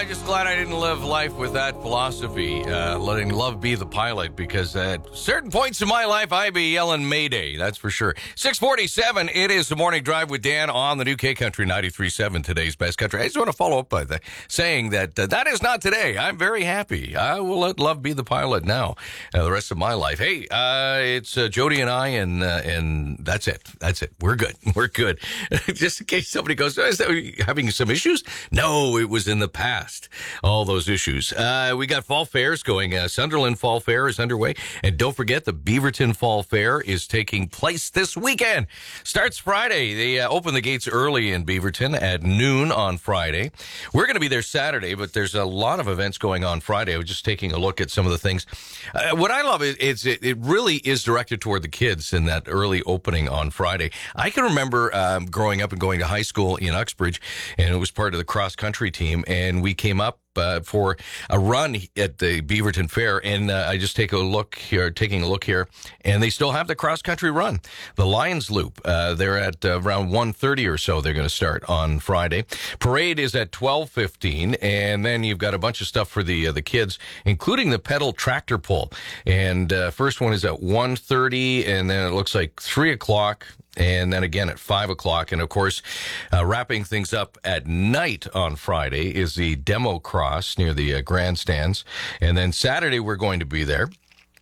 I'm just glad I didn't live life with that philosophy, letting love be the pilot, because at certain points in my life, I'd be yelling Mayday, that's for sure. 6:47, it is the Morning Drive with Dan on the new K Country 93.7, today's best country. I just want to follow up by saying that that is not today. I'm very happy. I will let love be the pilot now, the rest of my life. Hey, it's Jody and I, and that's it. That's it. We're good. We're good. Just in case somebody goes, is that having some issues? No, it was in the past. All those issues. We got fall fairs going. Sunderland Fall Fair is underway. And don't forget, the Beaverton Fall Fair is taking place this weekend. Starts Friday. They open the gates early in Beaverton at noon on Friday. We're going to be there Saturday, but there's a lot of events going on Friday. I was just taking a look at some of the things. What I love is it really is directed toward the kids in that early opening on Friday. I can remember growing up and going to high school in Uxbridge, and it was part of the cross-country team, and we came up for a run at the Beaverton Fair, and I just taking a look here, and they still have the cross-country run, the Lions Loop. They're at around 1:30 or so. They're going to start on Friday. Parade is at 12:15, and then you've got a bunch of stuff for the kids, including the pedal tractor pull. And first one is at 1:30, and then it looks like 3 o'clock. And then again at 5 o'clock. And of course, wrapping things up at night on Friday is the demo cross near the grandstands. And then Saturday, we're going to be there.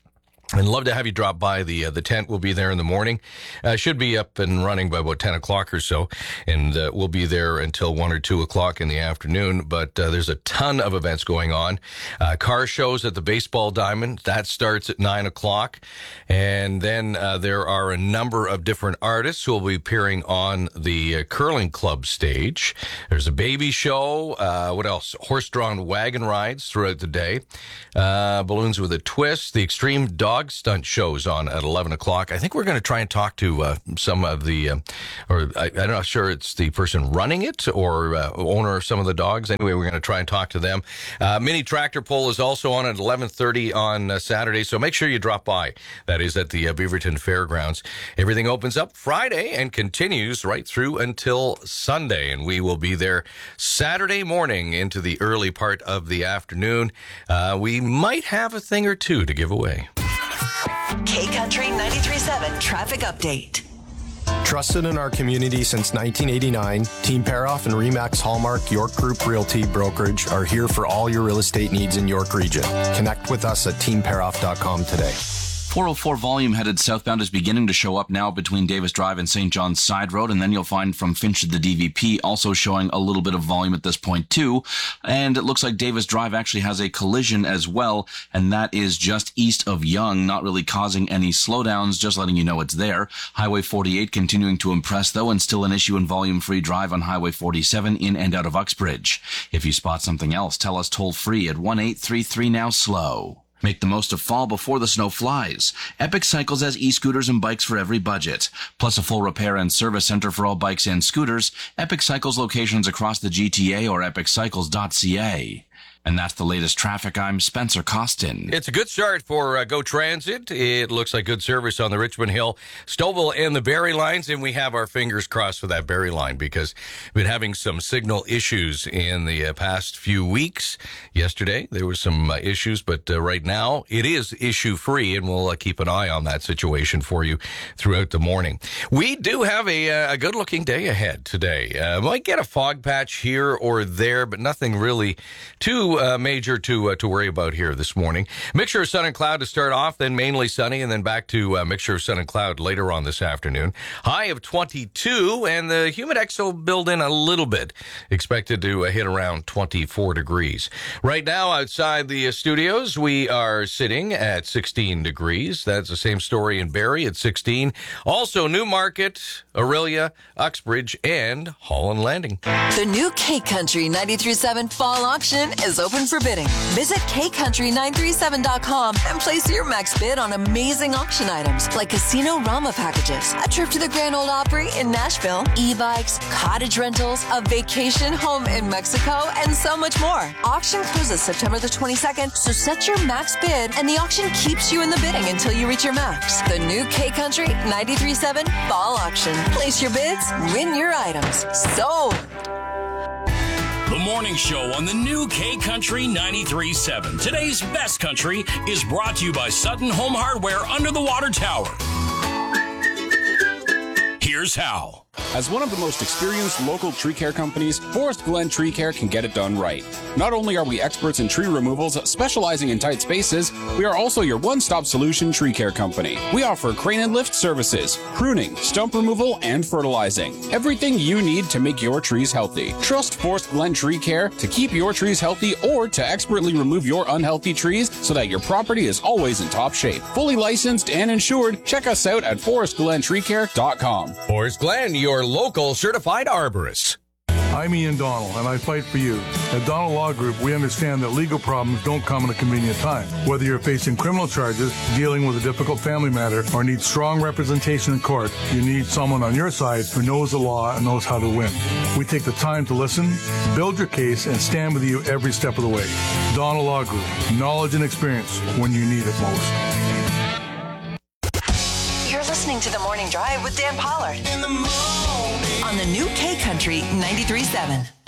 And love to have you drop by. The tent will be there in the morning. Should be up and running by about 10 o'clock or so. And we'll be there until 1 or 2 o'clock in the afternoon. But there's a ton of events going on. Car shows at the Baseball Diamond. That starts at 9 o'clock. And then there are a number of different artists who will be appearing on the Curling Club stage. There's a baby show. What else? Horse-drawn wagon rides throughout the day. Balloons with a Twist. The Extreme Dog Stunt shows on at 11 o'clock. I think we're going to try and talk to some of the, I'm not sure it's the person running it or owner of some of the dogs. Anyway, we're going to try and talk to them. Mini tractor pull is also on at 11:30 on Saturday, so make sure you drop by. That is at the Beaverton Fairgrounds. Everything opens up Friday and continues right through until Sunday, and we will be there Saturday morning into the early part of the afternoon. We might have a thing or two to give away. K Country 93.7 traffic update. Trusted in our community since 1989, Team Paroff and Remax Hallmark York Group Realty Brokerage are here for all your real estate needs in York Region. Connect with us at teamparoff.com today. 404 volume headed southbound is beginning to show up now between Davis Drive and St. John's Side Road, and then you'll find from Finch to the DVP also showing a little bit of volume at this point too. And it looks like Davis Drive actually has a collision as well, and that is just east of Yonge, not really causing any slowdowns, just letting you know it's there. Highway 48 continuing to impress though, and still an issue in volume-free drive on Highway 47 in and out of Uxbridge. If you spot something else, tell us toll free at 1-833-NOW-SLOW. Make the most of fall before the snow flies. Epic Cycles has e-scooters and bikes for every budget. Plus a full repair and service center for all bikes and scooters. Epic Cycles locations across the GTA or epiccycles.ca. And that's the latest traffic. I'm Spencer Costin. It's a good start for Go Transit. It looks like good service on the Richmond Hill, Stouffville, and the Barrie lines, and we have our fingers crossed for that Barrie line because we've been having some signal issues in the past few weeks. Yesterday, there were some issues, but right now it is issue-free, and we'll keep an eye on that situation for you throughout the morning. We do have a good-looking day ahead today. Might get a fog patch here or there, but nothing really too major to worry about here this morning. Mixture of sun and cloud to start off, then mainly sunny, and then back to mixture of sun and cloud later on this afternoon. High of 22, and the humidex will build in a little bit. Expected to hit around 24 degrees. Right now, outside the studios, we are sitting at 16 degrees. That's the same story in Barrie at 16. Also, Newmarket, Orillia, Uxbridge, and Holland Landing. The new K Country 93.7 fall auction is open for bidding. Visit kcountry937.com and place your max bid on amazing auction items like Casino Rama packages, a trip to the Grand Ole Opry in Nashville, e-bikes, cottage rentals, a vacation home in Mexico, and so much more. Auction closes September the 22nd, so set your max bid and the auction keeps you in the bidding until you reach your max. The new K Country 93.7 fall auction. Place your bids, win your items. Sold. The morning show on the new K Country 93.7. Today's best country is brought to you by Sutton Home Hardware under the water tower. Here's how. As one of the most experienced local tree care companies, Forest Glen Tree Care can get it done right. Not only are we experts in tree removals specializing in tight spaces, we are also your one-stop solution tree care company. We offer crane and lift services, pruning, stump removal, and fertilizing. Everything you need to make your trees healthy. Trust Forest Glen Tree Care to keep your trees healthy or to expertly remove your unhealthy trees so that your property is always in top shape. Fully licensed and insured, check us out at forestglentreecare.com. Forest Glen, your local certified arborist. I'm Ian Donald, and I fight for you. At Donald Law Group, we understand that legal problems don't come at a convenient time. Whether you're facing criminal charges, dealing with a difficult family matter, or need strong representation in court, you need someone on your side who knows the law and knows how to win. We take the time to listen, build your case, and stand with you every step of the way. Donald Law Group, knowledge and experience when you need it most. You're listening to The Morning Drive with Dan Pollard. In the morning. On the new K Country 93.7.